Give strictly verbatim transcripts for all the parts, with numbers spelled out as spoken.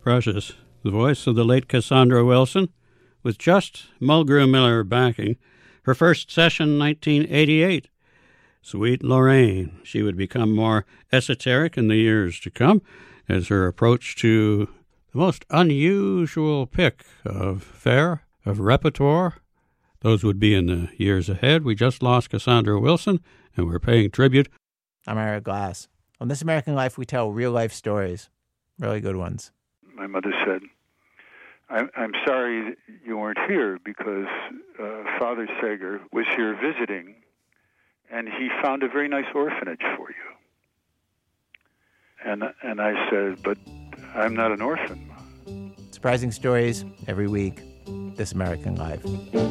Precious, the voice of the late Cassandra Wilson, with just Mulgrew Miller backing. Her first session, nineteen eighty-eight. Sweet Lorraine. She would become more esoteric in the years to come as her approach to the most unusual pick of fare, of repertoire. Those would be in the years ahead. We just lost Cassandra Wilson, and we're paying tribute. I'm Ira Glass. On This American Life, we tell real-life stories, really good ones. My mother said, I'm, I'm sorry you weren't here because uh, Father Sager was here visiting, and he found a very nice orphanage for you. And, and I said, but I'm not an orphan. Surprising stories every week. This American Life.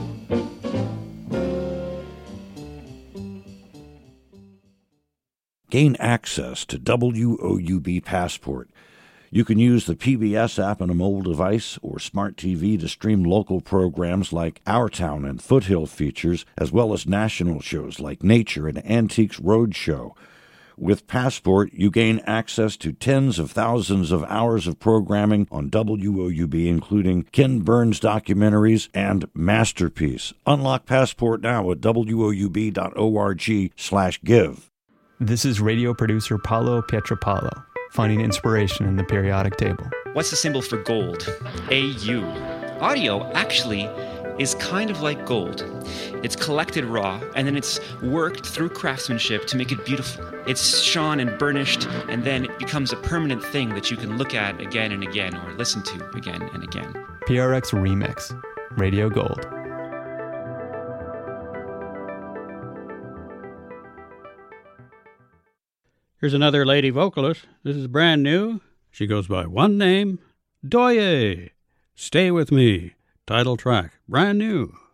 Gain access to W O U B Passport. You can use the P B S app on a mobile device or smart T V to stream local programs like Our Town and Foothill features, as well as national shows like Nature and Antiques Roadshow. With Passport, you gain access to tens of thousands of hours of programming on W O U B, including Ken Burns documentaries and Masterpiece. Unlock Passport now at W O U B dot org slash give. This is radio producer Paolo Pietropalo, finding inspiration in the periodic table. What's the symbol for gold? A U. Audio actually is kind of like gold. It's collected raw, and then it's worked through craftsmanship to make it beautiful. It's shone and burnished, and then it becomes a permanent thing that you can look at again and again, or listen to again and again. P R X Remix, Radio Gold. Here's another lady vocalist. This is brand new. She goes by one name, Doye. Stay With Me. Title track, brand new.